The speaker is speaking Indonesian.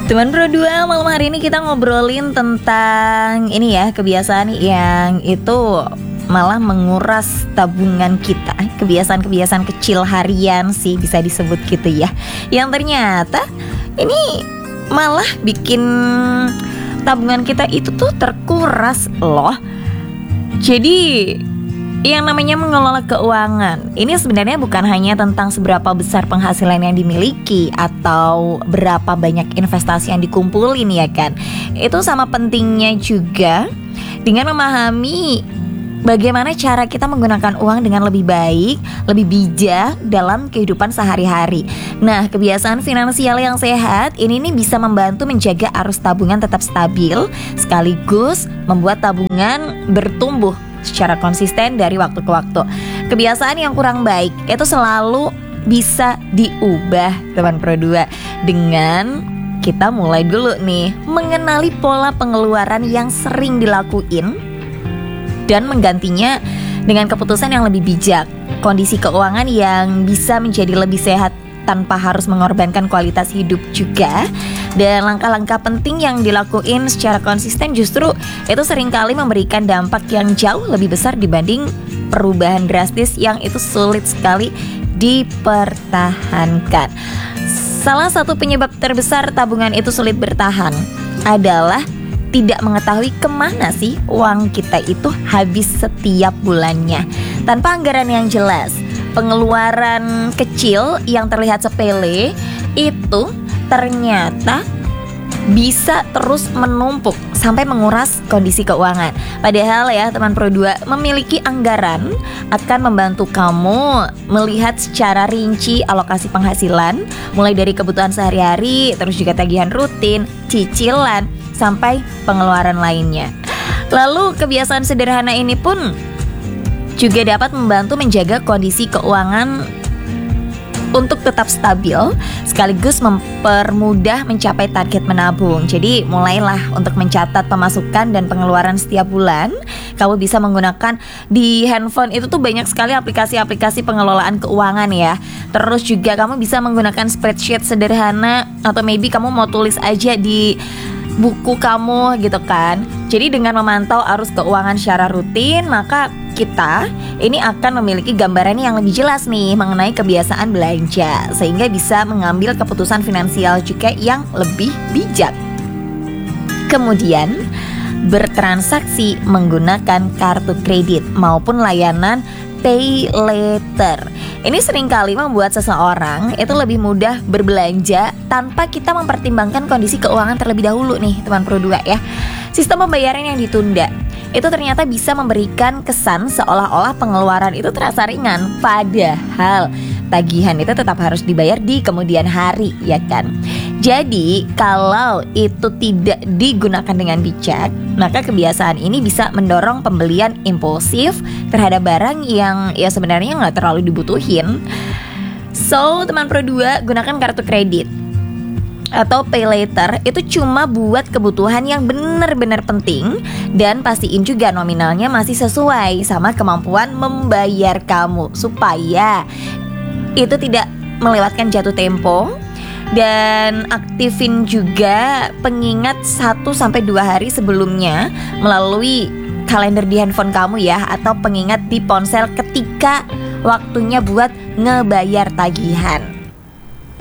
Teman Pro 2, malam hari ini kita ngobrolin tentang ini ya, kebiasaan yang itu malah menguras tabungan kita. Kebiasaan-kebiasaan kecil harian sih bisa disebut gitu ya, yang ternyata ini malah bikin tabungan kita itu tuh terkuras loh. Jadi yang namanya mengelola keuangan ini sebenarnya bukan hanya tentang seberapa besar penghasilan yang dimiliki atau berapa banyak investasi yang dikumpulin ya kan. Itu sama pentingnya juga dengan memahami bagaimana cara kita menggunakan uang dengan lebih baik, lebih bijak dalam kehidupan sehari-hari. Nah, kebiasaan finansial yang sehat ini nih bisa membantu menjaga arus tabungan tetap stabil, sekaligus membuat tabungan bertumbuh secara konsisten dari waktu ke waktu. Kebiasaan yang kurang baik itu selalu bisa diubah, teman Pro 2, dengan kita mulai dulu nih mengenali pola pengeluaran yang sering dilakuin dan menggantinya dengan keputusan yang lebih bijak. Kondisi keuangan yang bisa menjadi lebih sehat tanpa harus mengorbankan kualitas hidup juga. Dan langkah-langkah penting yang dilakuin secara konsisten justru itu seringkali memberikan dampak yang jauh lebih besar dibanding perubahan drastis yang itu sulit sekali dipertahankan. Salah satu penyebab terbesar tabungan itu sulit bertahan adalah tidak mengetahui kemana sih uang kita itu habis setiap bulannya. Tanpa anggaran yang jelas, pengeluaran kecil yang terlihat sepele itu ternyata bisa terus menumpuk sampai menguras kondisi keuangan. Padahal ya teman Pro 2, memiliki anggaran akan membantu kamu melihat secara rinci alokasi penghasilan, mulai dari kebutuhan sehari-hari, terus juga tagihan rutin, cicilan, sampai pengeluaran lainnya. Lalu kebiasaan sederhana ini pun juga dapat membantu menjaga kondisi keuangan untuk tetap stabil, sekaligus mempermudah mencapai target menabung. Jadi mulailah untuk mencatat pemasukan dan pengeluaran setiap bulan. Kamu bisa menggunakan di handphone itu tuh banyak sekali aplikasi-aplikasi pengelolaan keuangan ya. Terus juga kamu bisa menggunakan spreadsheet sederhana, atau maybe kamu mau tulis aja di buku kamu gitu kan. Jadi dengan memantau arus keuangan secara rutin, maka kita ini akan memiliki gambaran yang lebih jelas nih mengenai kebiasaan belanja, sehingga bisa mengambil keputusan finansial juga yang lebih bijak. Kemudian bertransaksi menggunakan kartu kredit maupun layanan pay later. Ini seringkali membuat seseorang itu lebih mudah berbelanja tanpa kita mempertimbangkan kondisi keuangan terlebih dahulu nih teman Pro 2 ya. Sistem pembayaran yang ditunda itu ternyata bisa memberikan kesan seolah-olah pengeluaran itu terasa ringan, padahal tagihan itu tetap harus dibayar di kemudian hari, ya kan? Jadi kalau itu tidak digunakan dengan bijak, maka kebiasaan ini bisa mendorong pembelian impulsif terhadap barang yang ya sebenarnya nggak terlalu dibutuhin. So teman Pro 2, gunakan kartu kredit atau pay later itu cuma buat kebutuhan yang benar-benar penting, dan pastiin juga nominalnya masih sesuai sama kemampuan membayar kamu supaya itu tidak melewatkan jatuh tempo. Dan aktifin juga pengingat 1-2 hari sebelumnya melalui kalender di handphone kamu ya, atau pengingat di ponsel ketika waktunya buat ngebayar tagihan.